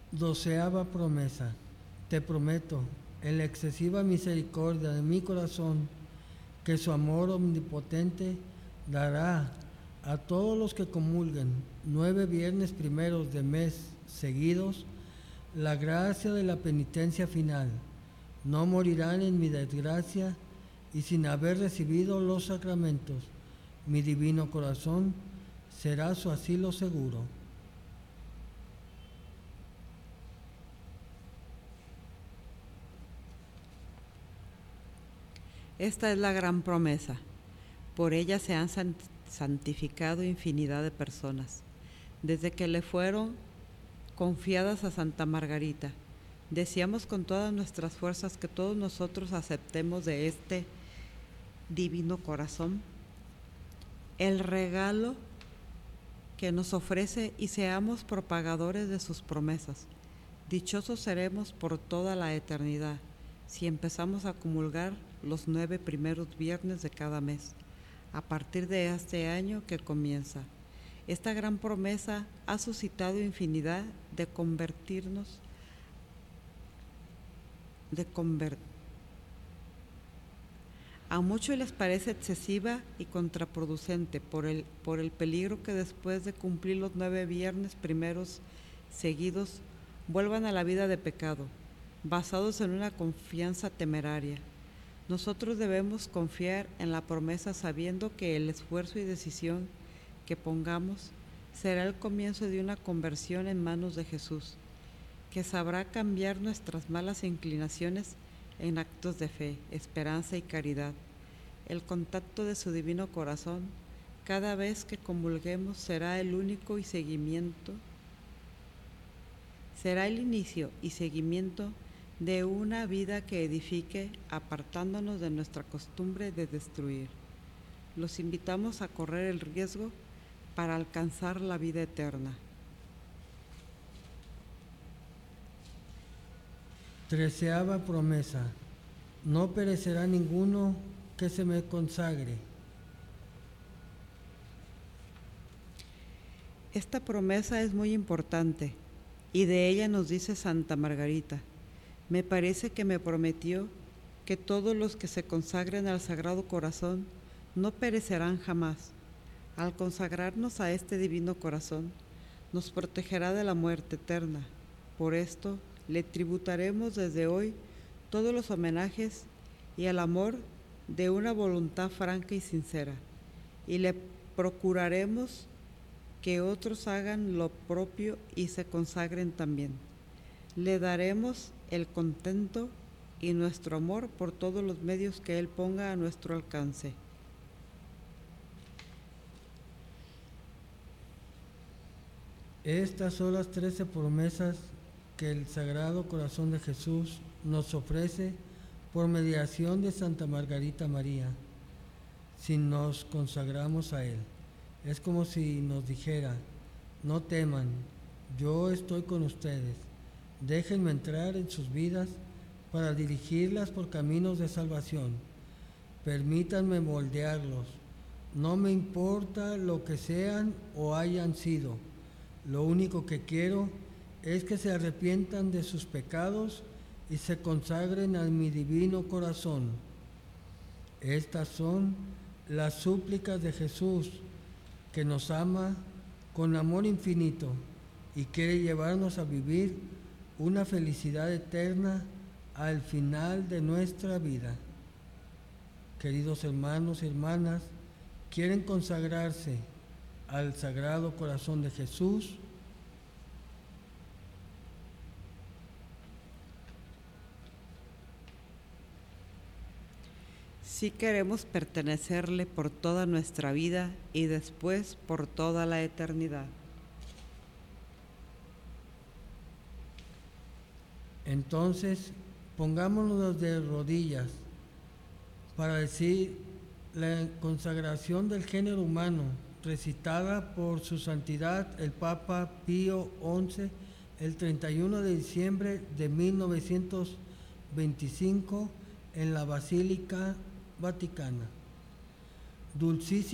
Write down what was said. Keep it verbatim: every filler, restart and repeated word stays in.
Doceava promesa. Te prometo, en la excesiva misericordia de mi corazón, que su amor omnipotente dará a todos los que comulguen nueve viernes primeros de mes seguidos la gracia de la penitencia final. No morirán en mi desgracia y sin haber recibido los sacramentos. Mi divino corazón será su asilo seguro. Esta es la gran promesa. Por ella se han santificado infinidad de personas, desde que le fueron confiadas a Santa Margarita. Deseamos con todas nuestras fuerzas que todos nosotros aceptemos de este divino corazón el regalo que nos ofrece y seamos propagadores de sus promesas. Dichosos seremos por toda la eternidad si empezamos a comulgar los nueve primeros viernes de cada mes, a partir de este año que comienza. Esta gran promesa ha suscitado infinidad de convertirnos, de convertir. A muchos les parece excesiva y contraproducente por el, por el peligro que después de cumplir los nueve viernes primeros seguidos vuelvan a la vida de pecado, basados en una confianza temeraria. Nosotros debemos confiar en la promesa sabiendo que el esfuerzo y decisión que pongamos será el comienzo de una conversión en manos de Jesús, que sabrá cambiar nuestras malas inclinaciones en actos de fe, esperanza y caridad. El contacto de su divino corazón, cada vez que comulguemos, será el único y seguimiento, será el inicio y seguimiento de una vida que edifique, apartándonos de nuestra costumbre de destruir. Los invitamos a correr el riesgo para alcanzar la vida eterna. Treceava promesa. No perecerá ninguno que se me consagre. Esta promesa es muy importante y de ella nos dice Santa Margarita: me parece que me prometió que todos los que se consagren al Sagrado Corazón no perecerán jamás. Al consagrarnos a este divino corazón, nos protegerá de la muerte eterna. Por esto, le tributaremos desde hoy todos los homenajes y el amor de una voluntad franca y sincera, y le procuraremos que otros hagan lo propio y se consagren también. Le daremos el contento y nuestro amor por todos los medios que Él ponga a nuestro alcance. Estas son las trece promesas que el Sagrado Corazón de Jesús nos ofrece por mediación de Santa Margarita María, si nos consagramos a Él. Es como si nos dijera: no teman, yo estoy con ustedes, déjenme entrar en sus vidas para dirigirlas por caminos de salvación, permítanme moldearlos, no me importa lo que sean o hayan sido, lo único que quiero es que se arrepientan de sus pecados y se consagren a mi divino corazón. Estas son las súplicas de Jesús, que nos ama con amor infinito y quiere llevarnos a vivir una felicidad eterna al final de nuestra vida. Queridos hermanos y hermanas, ¿quieren consagrarse al Sagrado Corazón de Jesús? Si queremos pertenecerle por toda nuestra vida y después por toda la eternidad. Entonces, pongámonos de rodillas para decir la consagración del género humano, recitada por su santidad el Papa Pío once el treinta y uno de diciembre de mil novecientos veinticinco en la Basílica Vaticana. Dulcísimo